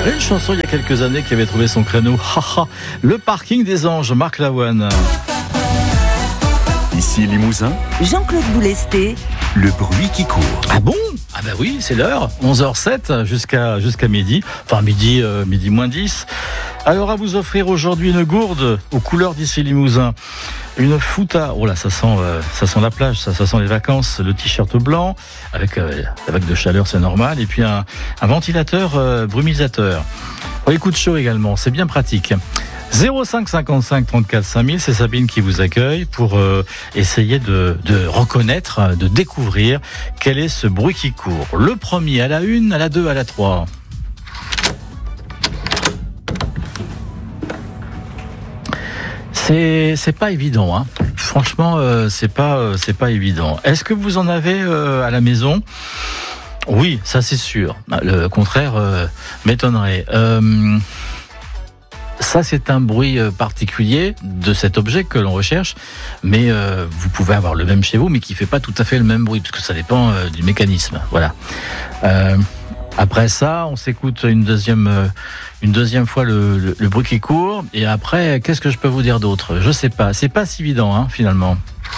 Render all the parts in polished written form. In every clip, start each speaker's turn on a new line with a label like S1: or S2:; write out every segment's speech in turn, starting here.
S1: Une chanson il y a quelques années qui avait trouvé son créneau. Le parking des anges, Marc Lavoine.
S2: Ici Limousin,
S3: Jean-Claude Boulesté.
S2: le bruit qui court.
S1: Ah bon? Ah bah oui, c'est l'heure. 11h07 jusqu'à midi. Enfin midi moins 10. Alors à vous offrir aujourd'hui une gourde aux couleurs d'Ici Limousin. Une fouta. Oh là, ça sent la plage, ça sent les vacances. Le t-shirt blanc avec la vague de chaleur, c'est normal. Et puis un ventilateur brumisateur. Pour les coups de chaud également, c'est bien pratique. 05 55 34 5000, c'est Sabine qui vous accueille pour essayer de reconnaître, de découvrir quel est ce bruit qui court. Le premier à la 1, à la 2, à la 3. C'est pas évident, hein. Franchement, c'est pas évident. Est-ce que vous en avez à la maison ? Oui, ça c'est sûr. Le contraire m'étonnerait. Ça, c'est un bruit particulier de cet objet que l'on recherche, mais vous pouvez avoir le même chez vous, mais qui fait pas tout à fait le même bruit, parce que ça dépend du mécanisme. Voilà. Après ça, on s'écoute une deuxième fois le bruit qui court, et après, qu'est-ce que je peux vous dire d'autre ? Je sais pas. C'est pas si évident, hein, finalement.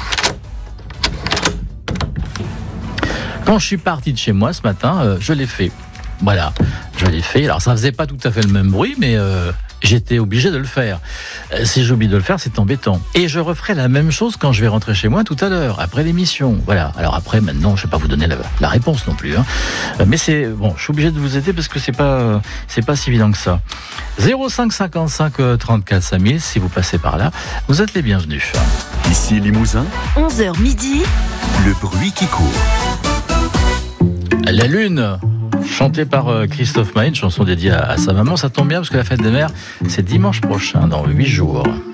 S1: Quand je suis parti de chez moi ce matin, je l'ai fait. Voilà, je l'ai fait. Alors, ça faisait pas tout à fait le même bruit, mais j'étais obligé de le faire. Si j'oublie de le faire, c'est embêtant. Et je referai la même chose quand je vais rentrer chez moi tout à l'heure, après l'émission. Voilà. Alors après, maintenant, je vais pas vous donner la réponse non plus, hein. Mais c'est bon, je suis obligé de vous aider parce que c'est pas si évident que ça. 05 55 34 5000, si vous passez par là, vous êtes les bienvenus.
S2: Ici Limousin,
S3: 11h midi.
S2: le bruit qui court.
S1: La Lune, chantée par Christophe Maé, une chanson dédiée à sa maman. Ça tombe bien parce que la fête des mères, c'est dimanche prochain, dans 8 jours.